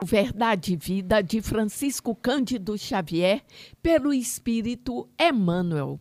Verdade e Vida, de Francisco Cândido Xavier, pelo Espírito Emmanuel.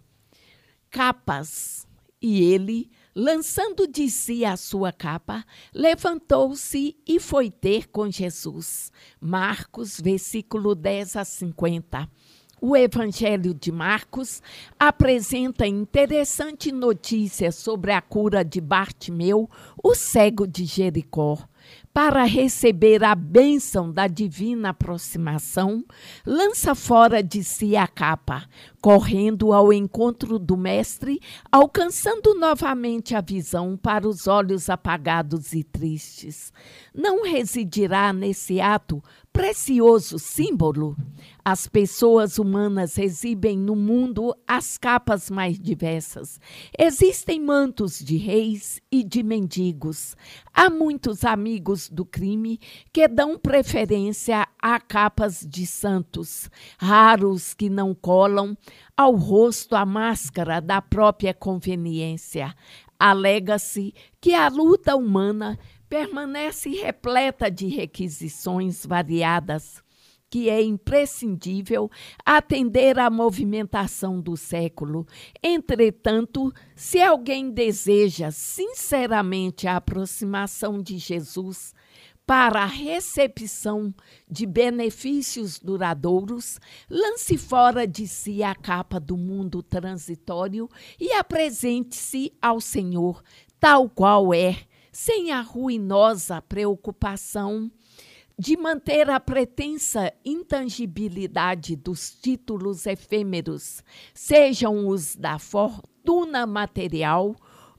Capas. E ele, lançando de si a sua capa, levantou-se e foi ter com Jesus. Marcos, versículo 10 a 50. O Evangelho de Marcos apresenta interessante notícia sobre a cura de Bartimeu, o cego de Jericó. Para receber a bênção da divina aproximação, lança fora de si a capa, correndo ao encontro do Mestre, alcançando novamente a visão para os olhos apagados e tristes. Não residirá nesse ato precioso símbolo? As pessoas humanas exibem no mundo as capas mais diversas. Existem mantos de reis e de mendigos. Há muitos amigos do crime que dão preferência a capas de santos, raros que não colam ao rosto a máscara da própria conveniência. Alega-se que a luta humana permanece repleta de requisições variadas, que é imprescindível atender à movimentação do século. Entretanto, se alguém deseja sinceramente a aproximação de Jesus para a recepção de benefícios duradouros, lance fora de si a capa do mundo transitório e apresente-se ao Senhor, tal qual é, sem a ruinosa preocupação de manter a pretensa intangibilidade dos títulos efêmeros, sejam os da fortuna material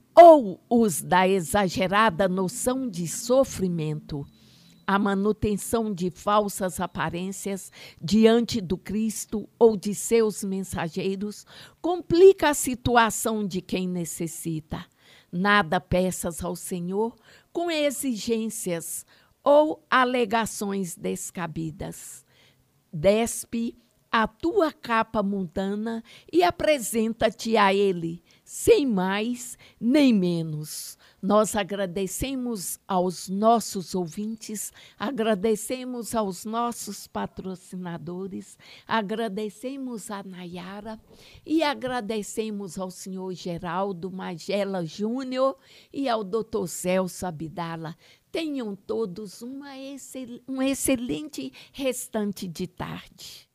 ou os da exagerada noção de sofrimento. A manutenção de falsas aparências diante do Cristo ou de seus mensageiros complica a situação de quem necessita. Nada peças ao Senhor com exigências ou alegações descabidas. Despe a tua capa mundana e apresenta-te a Ele, sem mais nem menos. Nós agradecemos aos nossos ouvintes, agradecemos aos nossos patrocinadores, agradecemos a Nayara e agradecemos ao senhor Geraldo Magela Júnior e ao doutor Celso Abdala. Tenham todos um excelente restante de tarde.